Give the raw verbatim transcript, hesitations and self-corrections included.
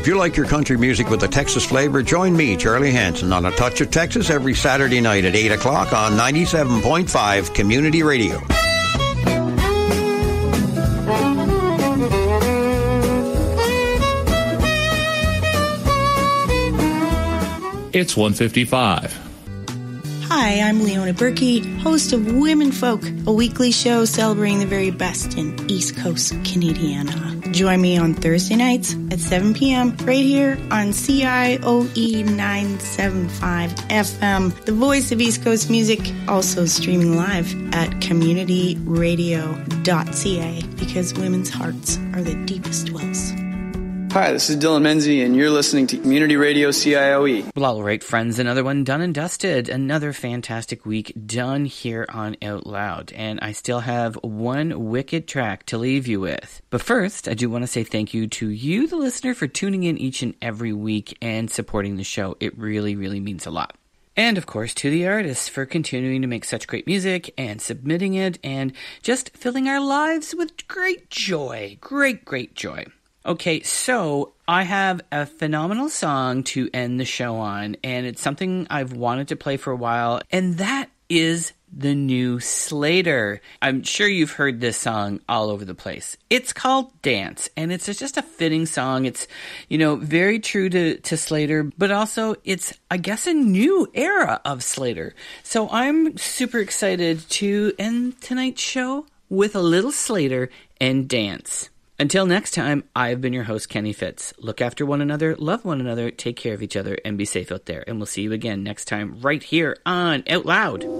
If you like your country music with a Texas flavor, join me, Charlie Hanson, on A Touch of Texas every Saturday night at eight o'clock on ninety-seven point five Community Radio. It's one fifty-five. Hi, I'm Leona Berkey, host of Women Folk, a weekly show celebrating the very best in East Coast Canadiana. Join me on Thursday nights at seven p.m. right here on C I O E nine seventy-five F M, the voice of East Coast music, also streaming live at community radio dot c a, because women's hearts are the deepest wells. Hi, this is Dylan Menzie, and you're listening to Community Radio C I O E. Well, all right, friends, another one done and dusted. Another fantastic week done here on Out Loud. And I still have one wicked track to leave you with. But first, I do want to say thank you to you, the listener, for tuning in each and every week and supporting the show. It really, really means a lot. And, of course, to the artists for continuing to make such great music and submitting it and just filling our lives with great joy. Great, great joy. Okay, so I have a phenomenal song to end the show on, and it's something I've wanted to play for a while, and that is the new Slater. I'm sure you've heard this song all over the place. It's called Dance, and it's just a fitting song. It's, you know, very true to, to Slater, but also it's, I guess, a new era of Slater. So I'm super excited to end tonight's show with a little Slater and Dance. Until next time, I've been your host, Kenny Fitz. Look after one another, love one another, take care of each other, and be safe out there. And we'll see you again next time right here on Out Loud.